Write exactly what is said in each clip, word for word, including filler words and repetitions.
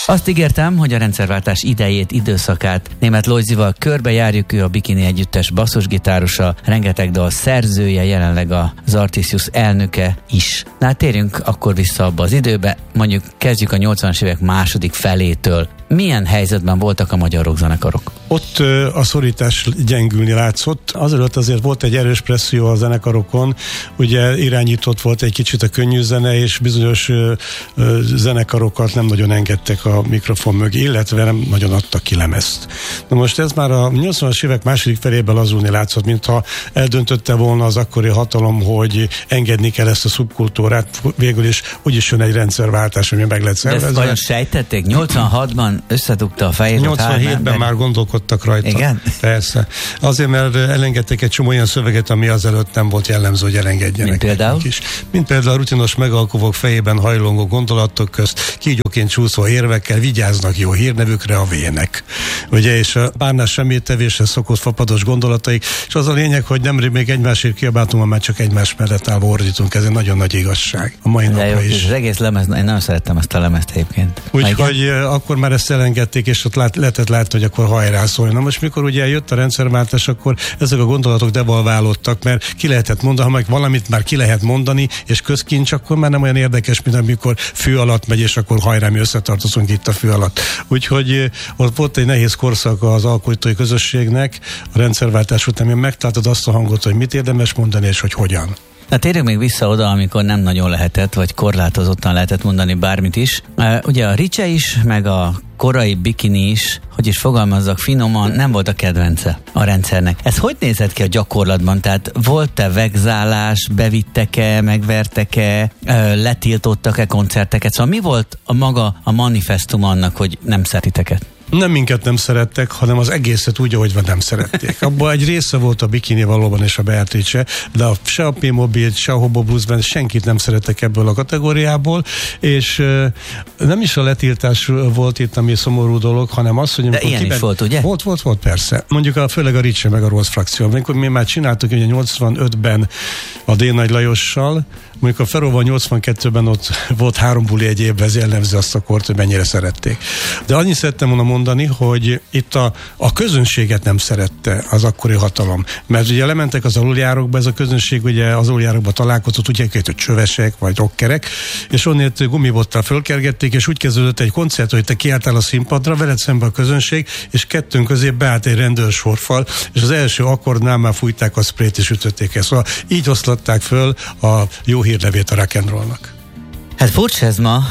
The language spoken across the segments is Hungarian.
Azt ígértem, hogy a rendszerváltás idejét, időszakát Németh Loisival körbejárjuk, ő a Bikini Együttes basszusgitárosa, rengeteg dal szerzője, jelenleg az Artisius elnöke is. Na hát térjünk akkor vissza abba az időbe, mondjuk kezdjük a nyolcvanas évek második felétől. Milyen helyzetben voltak a magyar rockzenekarok? Ott a szorítás gyengülni látszott. Azelőtt azért volt egy erős presszió a zenekarokon, ugye irányított volt egy kicsit a könnyű zene, és bizonyos zenekarokat nem nagyon engedtek a mikrofon mögé, illetve nem nagyon adtak ki lemezt. Na most ez már a nyolcvanas évek második felében lazulni látszott, mintha eldöntötte volna az akkori hatalom, hogy engedni kell ezt a szubkultúrát, végül is úgyis jön egy rendszerváltás, ami meg lehet szervezve. De ezt vajon sejtették? nyolcvanhatban összedugta a fejét. nyolcvanhétben már gondolkodtak rajta. Igen? Persze. Azért, mert elengedtek egy csomó olyan szöveget, ami azelőtt nem volt jellemző, hogy elengedjenek. Mint például? Is. Mint például a rutinos megalkovók fejében hajlongó gondolatok közt, kígyóként csúszó érvekkel vigyáznak jó hírnevükre a vének. Ugye, és a párnás semmittevéshez szokott fapados gondolataik, és az a lényeg, hogy nemrég még egymásért kiabáltunk, már csak egymás mellett állva ordítunk. Ez egy nagyon nagy igazság. A mai napra is. Az egész lemez, én nem szerettem ezt a lemezt egyébként. Úgyhogy akkor már ezt elengedték, és ott lát, lehetett látni, hogy akkor hajrá szóljon. Na most, mikor ugye jött a rendszerváltás, akkor ezek a gondolatok devalválódtak, mert ki lehetett mondani, ha meg valamit már ki lehet mondani, és közkincs, akkor már nem olyan érdekes, mint amikor fű alatt megy, és akkor hajrá, mi összetartozunk itt a fű alatt. Úgyhogy ott volt egy nehéz korszak az alkotói közösségnek, a rendszerváltás után én megtaláltad azt a hangot, hogy mit érdemes mondani, és hogy hogyan. Na térjünk még vissza oda, amikor nem nagyon lehetett, vagy korlátozottan lehetett mondani bármit is. Uh, ugye a Ricse is, meg a korai Bikini is, hogy is fogalmazzak finoman, nem volt a kedvence a rendszernek. Ez hogy nézett ki a gyakorlatban? Tehát volt-e vegzálás, bevittek-e, megvertek-e, uh, letiltottak-e koncerteket? Szóval mi volt a maga a manifestum annak, hogy nem szeretiteket? Nem minket nem szerettek, hanem az egészet úgy, ahogy van, nem szerették. Abban egy része volt a Bikini valóban és a Beatrice, de a, se a P-Mobil, se a Hobo Blues Band senkit nem szerettek ebből a kategóriából, és uh, nem is a letiltás volt itt, ami szomorú dolog, hanem az, hogy... De ilyen kiben... is volt, ugye? Volt, volt, volt, persze. Mondjuk a, főleg a Ricse meg a Rose frakció. Amikor mi már csináltuk ugye nyolcvanötben a D. Nagy Lajossal, mondjuk a Feróval nyolcvankettőben ott volt három buli egy évben, ez jellemző azt a kort, hogy mennyire szerették. De annyit szerettem volna mondani, hogy itt a, a közönséget nem szerette az akkori hatalom. Mert ugye lementek az aluljárokba, ez a közönség ugye az aluljárokba találkozott, úgy hogy csövesek vagy rockerek, és onnét gumibottal fölkergették, és úgy kezdődött egy koncert, hogy te kiálltál a színpadra, veled szembe a közönség, és kettőnk közé beállt egy rendőrsorfal, és az első akkordnál már fújták a sprayt, és ütötték ezt. Szóval így oszlatták föl a jó hírnevét a rock'n'rollnak. Hát furcsa ez ma,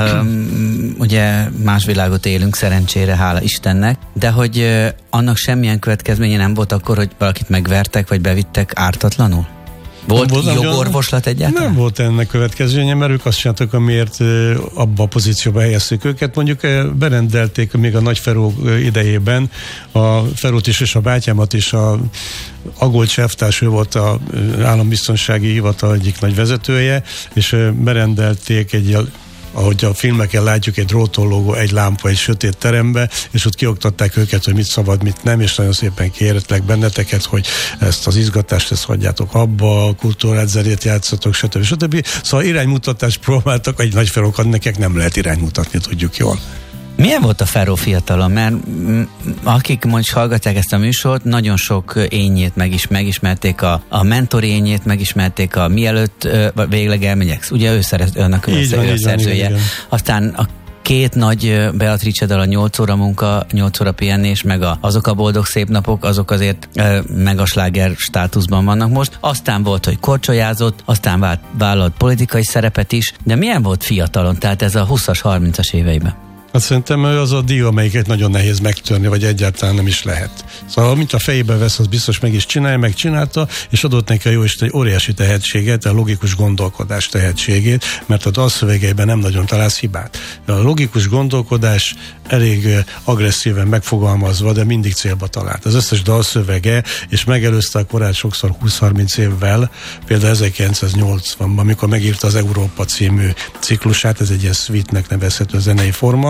um, ugye más világot élünk szerencsére, hála Istennek, de hogy uh, annak semmilyen következménye nem volt akkor, hogy valakit megvertek, vagy bevittek ártatlanul? Volt volt jogorvoslat egyáltalán? Nem volt ennek következménye, mert ők azt csináltak, amiért abba a pozícióba helyezték őket. Mondjuk berendelték még a Nagy Feró idejében a Ferót is és a bátyámat is, a Agolt Seftárs, ő volt az állambiztonsági hivatal egyik nagy vezetője, és berendelték egy, ahogy a filmeken látjuk, egy drótollógó, egy lámpa, egy sötét terembe, és ott kioktatták őket, hogy mit szabad, mit nem, és nagyon szépen kérhetlek benneteket, hogy ezt az izgatást, ezt hagyjátok abba, a kultúrát, zenét játszatok, stb. stb. Szóval iránymutatást próbáltak, egy Nagy Ferókat nekik nem lehet iránymutatni, tudjuk jól. Milyen volt a Feró fiatalon? Mert akik most hallgatják ezt a műsort, nagyon sok énjét meg is megismerték, a, a mentor énjét megismerték, a mielőtt végleg elmegyek. Ugye ő szeret, önnek ő a szerzője. Aztán a két nagy Beatrice dal, a nyolc óra munka, nyolc óra pihenés, meg a, azok a boldog szép napok, azok azért e, megasláger státuszban vannak most. Aztán volt, hogy korcsolyázott, aztán vált, vállalt politikai szerepet is, de milyen volt fiatalon, tehát ez a húszas, harmincas éveiben? Hát szerintem ő az a dió, amelyiket nagyon nehéz megtörni, vagy egyáltalán nem is lehet. Szóval, mint a fejébe vesz, az biztos meg is csinálja, megcsinálta, és adott neki a jóisten egy óriási tehetséget, a logikus gondolkodás tehetségét, mert a dalszövegeiben nem nagyon találsz hibát. A logikus gondolkodás elég agresszíven megfogalmazva, de mindig célba talált. Az összes dalszövege, és megelőzte a korát sokszor húsz-harminc évvel, például ezerkilencszáznyolcvanban, amikor megírta az Európa című ciklusát, ez egy ilyen suite-nek nevezhető zenei forma,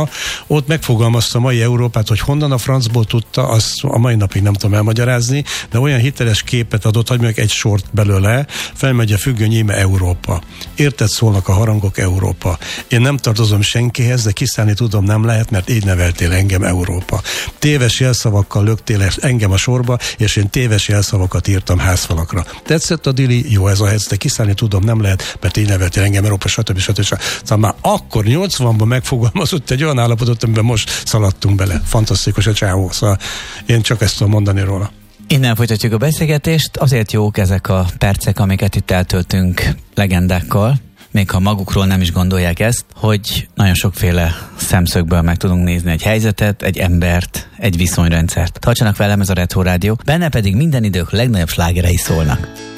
Európa. Ott megfogalmazta a mai Európát, hogy honnan a francból tudta, azt a mai napig nem tudom elmagyarázni, de olyan hiteles képet adott, hogy meg egy sort belőle, felmegy a függöny, íme Európa. Érted, szólnak a harangok, Európa. Én nem tartozom senkihez, de kiszállni tudom, nem lehet, mert így neveltél engem, Európa. Téves jelszavakkal löktél engem a sorba, és én téves jelszavakat írtam házfalakra. Tetszett a dili? Jó ez a helyzet, de kiszállni tudom, nem lehet, mert így neveltél engem, Európa, stb. stb. stb. Szóval már akkor nyolcvanban megfogalmazott egy olyan állapotot, amiben most szaladtunk bele. Fantasztikus a csávó. Szóval én csak ezt tudom mondani róla. Innen folytatjuk a beszélgetést. Azért jók ezek a percek, amiket itt eltöltünk legendákkal, még ha magukról nem is gondolják ezt, hogy nagyon sokféle szemszögből meg tudunk nézni egy helyzetet, egy embert, egy viszonyrendszert. Tartsanak velem, ez a Retro Rádió, benne pedig minden idők legnagyobb slágerei szólnak.